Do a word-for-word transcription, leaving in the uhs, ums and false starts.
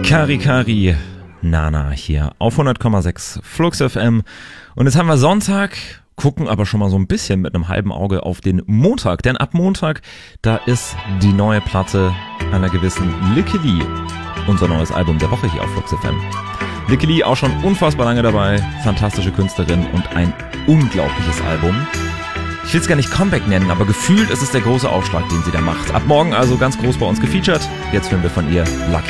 Kari Kari, Nana hier auf hundert Komma sechs Flux F M. Und jetzt haben wir Sonntag, gucken aber schon mal so ein bisschen mit einem halben Auge auf den Montag. Denn ab Montag, da ist die neue Platte einer gewissen Likke Lee. Unser neues Album der Woche hier auf Flux F M. Likke Lee auch schon unfassbar lange dabei, fantastische Künstlerin und ein unglaubliches Album. Ich will es gar nicht Comeback nennen, aber gefühlt ist es der große Aufschlag, den sie da macht. Ab morgen also ganz groß bei uns gefeatured. Jetzt hören wir von ihr Lucky.